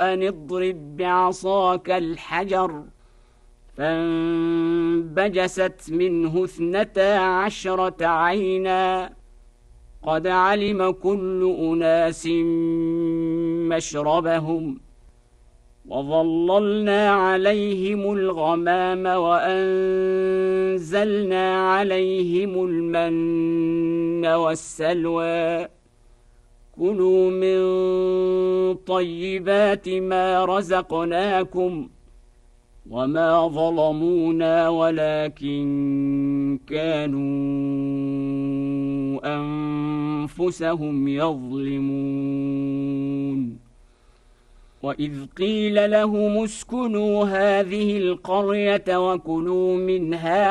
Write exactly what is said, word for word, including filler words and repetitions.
أن اضرب بعصاك الحجر فانبجست منه اثنتا عشرة عينا قد علم كل أناس مشربهم وظللنا عليهم الغمام وأنزلنا عليهم المن والسلوى كلوا من طيبات ما رزقناكم وما ظلمونا ولكن كانوا أنفسهم يظلمون وإذ قيل لهم اسكنوا هذه القرية وكلوا منها